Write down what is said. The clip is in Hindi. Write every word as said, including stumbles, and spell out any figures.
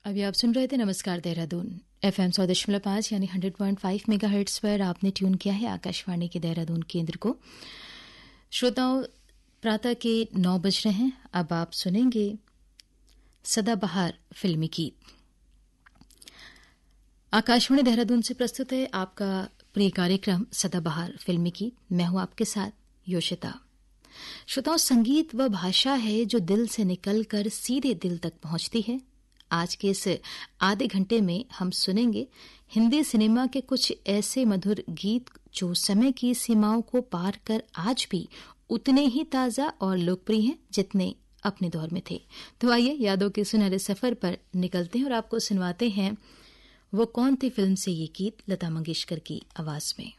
अभी आप सुन रहे थे नमस्कार देहरादून एफ एम सौ दशमलव पाँच यानी hundred point five mega hertz पर आपने ट्यून किया है आकाशवाणी के देहरादून केंद्र को। श्रोताओं, प्रातः के नौ बज रहे हैं। अब आप सुनेंगे सदाबहार फिल्मी गीत। आकाशवाणी देहरादून से प्रस्तुत है आपका प्रिय कार्यक्रम सदाबहार फिल्मी गीत। मैं हूं आपके साथ योशिता। श्रोताओं, संगीत वह भाषा है जो दिल से निकलकर सीधे दिल तक पहुंचती है। आज के इस आधे घंटे में हम सुनेंगे हिंदी सिनेमा के कुछ ऐसे मधुर गीत जो समय की सीमाओं को पार कर आज भी उतने ही ताजा और लोकप्रिय हैं जितने अपने दौर में थे। तो आइए यादों के सुनहरे सफर पर निकलते हैं और आपको सुनवाते हैं वो कौन थी फिल्म से ये गीत लता मंगेशकर की आवाज में।